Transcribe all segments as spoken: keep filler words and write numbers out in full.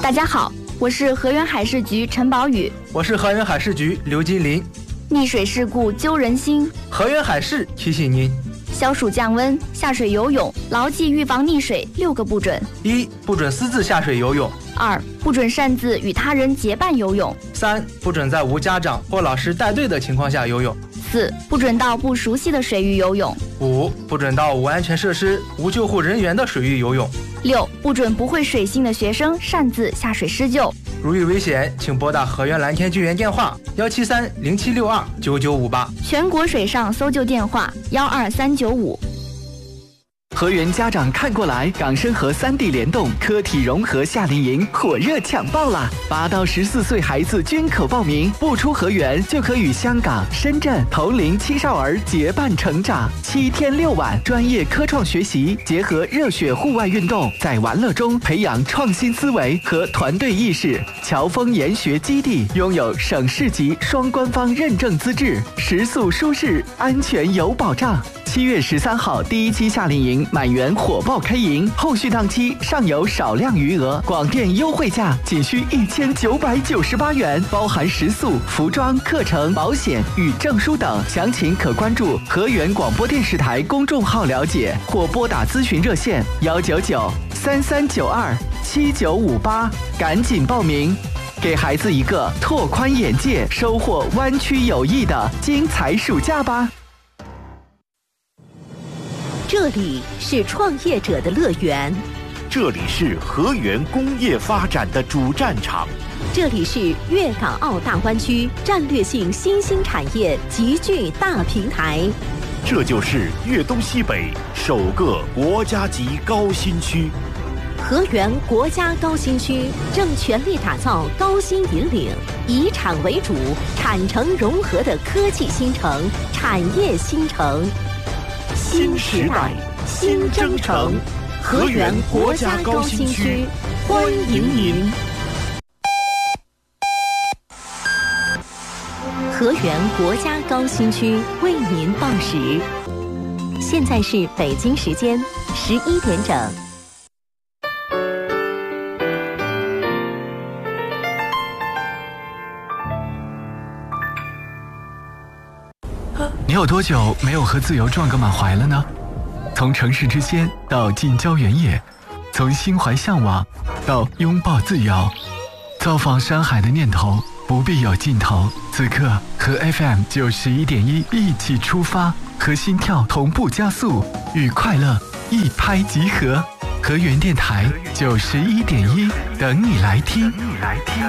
大家好，我是河源海事局陈宝宇。 我是河源海事局刘金林。 溺水事故揪人心， 河源海事提醒您： 消暑降温，下水游泳，牢记预防溺水六个不准。 一、不准私自下水游泳； 二、不准擅自与他人结伴游泳； 三、不准在无家长或老师带队的情况下游泳； 四、不准到不熟悉的水域游泳； 五、不准到无安全设施、无救护人员的水域游泳； 六、不准不会水性的学生擅自下水施救。 如遇危险，请拨打河源蓝天救援电话幺七三零七六二九九五八， 全国水上搜救电话幺二三九五。 河源家长看过来，港深河三地联动科体融合夏令营火热抢报啦！八到十四岁孩子均可报名，不出河源就可与香港、深圳同龄青少儿结伴成长。七天六晚，专业科创学习结合热血户外运动，在玩乐中培养创新思维和团队意识。侨丰研学基地拥有省市级双官方认证资质，食宿舒适，安全有保障。七月十三号第一期夏令营满员火爆开营，后续档期尚有少量余额，广电优惠价仅需一千九百九十八元，包含食宿、服装、课程、保险与证书等。详情可关注河源广播电视台公众号了解，或拨打咨询热线幺九九三三九二七九五八，赶紧报名，给孩子一个拓宽眼界、收获湾区友谊的精彩暑假吧。 这里是创业者的乐园， 这里是河源工业发展的主战场， 这里是粤港澳大湾区战略性新兴产业集聚大平台， 这就是粤东西北首个国家级高新区。 河源国家高新区正全力打造高新引领、以产为主、产城融合的科技新城、产业新城。新时代，新征程，河源国家高新区，欢迎您！河源国家高新区为您报时，现在是北京时间十一点整。 你有多久没有和自由撞个满怀了呢？从城市之仙到近郊原野，从心怀向往到拥抱自由，造访山海的念头不必有尽头。此刻和 F M 九十一点一一起出发，和心跳同步加速，与快乐一拍即合。河源电台九十一点一，等你来听。等你来听。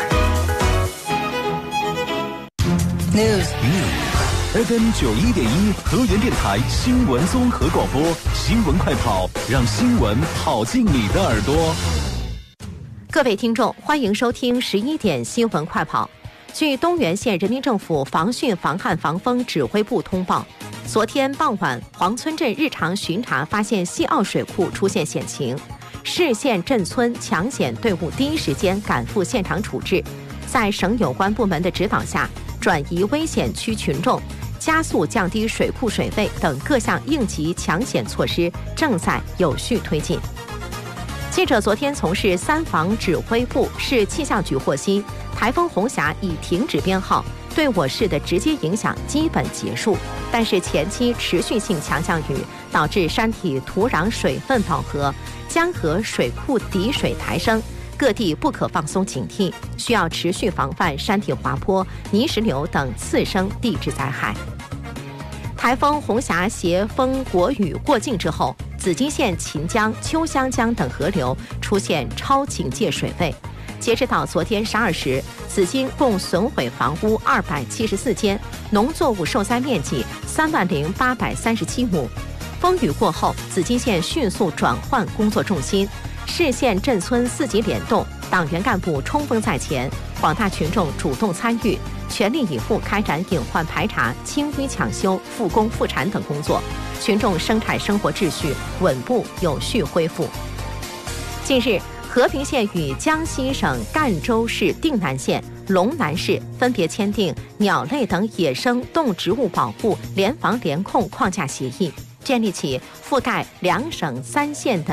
News F M 九一点一河源电台新闻综合广播，新闻快跑，让新闻跑进你的耳朵。 各位听众，欢迎收听十一点新闻快跑。据东源县人民政府防汛防旱防风指挥部通报，昨天傍晚，黄村镇日常巡查发现西澳水库出现险情，市县镇村抢险队伍第一时间赶赴现场处置，在省有关部门的指导下，转移危险区群众，加速降低水库水位等各项应急抢险措施正在有序推进。记者昨天从事三防指挥部市气象局获悉，台风红霞已停止编号，对我市的直接影响基本结束，但是前期持续性强降雨导致山体土壤水分饱和，江河水库底水抬升，各地不可放松警惕，需要持续防范山体滑坡、泥石流等次生地质灾害。台风红霞携风国雨过境之后，紫金县秦江、秋香江等河流出现超警戒水位。截止到昨天十二时，紫金共损毁房屋二百七十四间，农作物受灾面积三万零八百三十七亩。风雨过后，紫金县迅速转换工作重心，市县镇村四级联动，党员干部冲锋在前，广大群众主动参与，全力以赴开展隐患排查、清淤抢修、复工复产等工作，群众生产生活秩序稳步有序恢复。近日，和平县与江西省赣州市定南县、龙南市分别签订鸟类等野生动植物保护联防联控框架协议，建立起覆盖两省三县的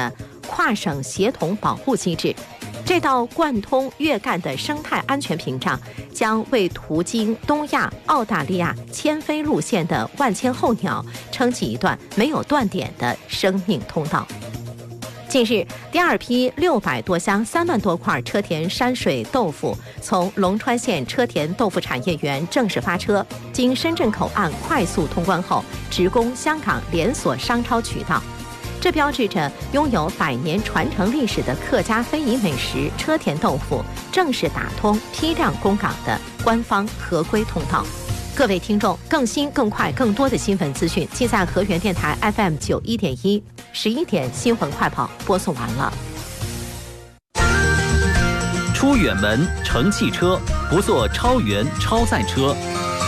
跨省协同保护机制。这道贯通粤赣的生态安全屏障，将为途经东亚、澳大利亚迁飞路线的万千候鸟撑起一段没有断点的生命通道。近日，第二批六百多箱、三万多块车田山水豆腐从龙川县车田豆腐产业园正式发车，经深圳口岸快速通关后，直供香港连锁商超渠道。这标志着拥有百年传承历史的客家非遗美食车田豆腐正式打通批量供港的官方合规通道。各位听众，更新、更快、更多的新闻资讯，尽在河源电台 F M 九一点一。十一点新闻快跑播送完了。 出远门乘汽车，不坐超员超载车。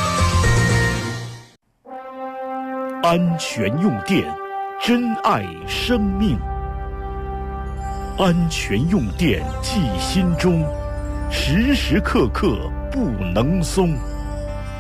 安全用电，珍爱生命。安全用电记心中，时时刻刻不能松。